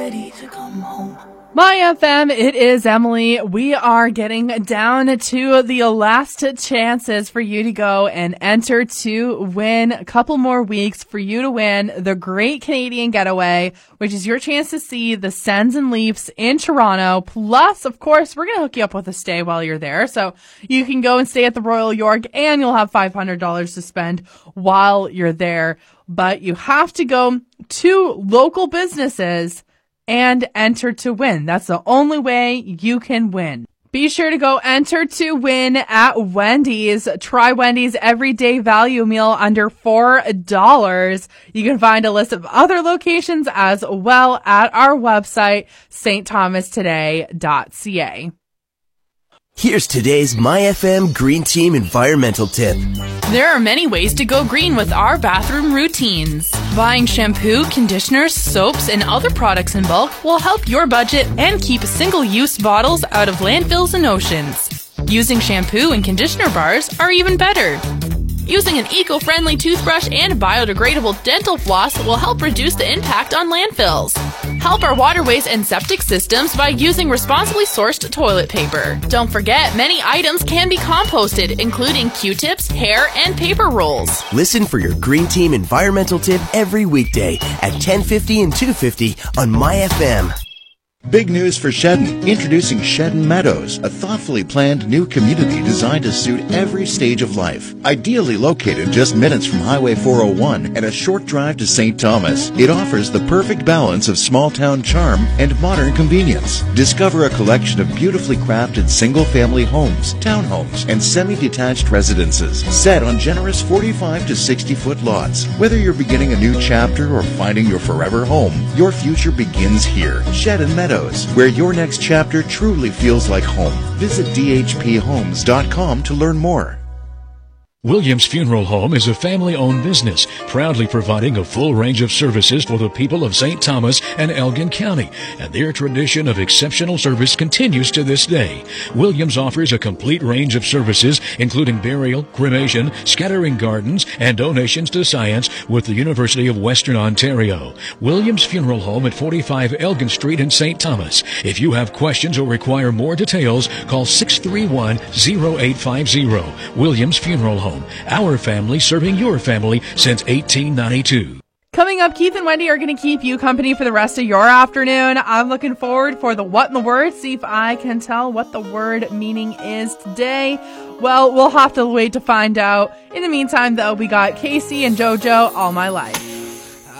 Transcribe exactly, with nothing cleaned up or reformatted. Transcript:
ready to come home. My F M, it is Emily. We are getting down to the last chances for you to go and enter to win. A couple more weeks for you to win the Great Canadian Getaway, which is your chance to see the Sens and Leafs in Toronto. Plus, of course, we're going to hook you up with a stay while you're there. So you can go and stay at the Royal York and you'll have five hundred dollars to spend while you're there. But you have to go to local businesses and enter to win. That's the only way you can win. Be sure to go enter to win at Wendy's. Try Wendy's everyday value meal under four dollars. You can find a list of other locations as well at our website, s t thomas today dot c a. Here's today's My F M Green Team environmental tip. There are many ways to go green with our bathroom routines. Buying shampoo, conditioners, soaps, and other products in bulk will help your budget and keep single-use bottles out of landfills and oceans. Using shampoo and conditioner bars are even better. Using an eco-friendly toothbrush and biodegradable dental floss will help reduce the impact on landfills. Help our waterways and septic systems by using responsibly sourced toilet paper. Don't forget, many items can be composted, including Q-tips, hair, and paper rolls. Listen for your Green Team environmental tip every weekday at ten fifty and two fifty on My F M. Big news for Shedden. Introducing Shedden Meadows, a thoughtfully planned new community designed to suit every stage of life. Ideally located just minutes from Highway four oh one and a short drive to Saint Thomas, it offers the perfect balance of small-town charm and modern convenience. Discover a collection of beautifully crafted single-family homes, townhomes, and semi-detached residences set on generous forty-five to sixty-foot lots. Whether you're beginning a new chapter or finding your forever home, your future begins here. Shedden Meadows, where your next chapter truly feels like home. Visit d h p homes dot com to learn more. Williams Funeral Home is a family-owned business, proudly providing a full range of services for the people of Saint Thomas and Elgin County, and their tradition of exceptional service continues to this day. Williams offers a complete range of services, including burial, cremation, scattering gardens, and donations to science with the University of Western Ontario. Williams Funeral Home at forty-five Elgin Street in Saint Thomas. If you have questions or require more details, call six three one, zero eight five zero. Williams Funeral Home. Our family serving your family since eighteen ninety-two. Coming up, Keith and Wendy are going to keep you company for the rest of your afternoon. I'm looking forward for the What in the Word, see if I can tell what the word meaning is today. Well, we'll have to wait to find out. In the meantime, though, we got Casey and JoJo, All My Life.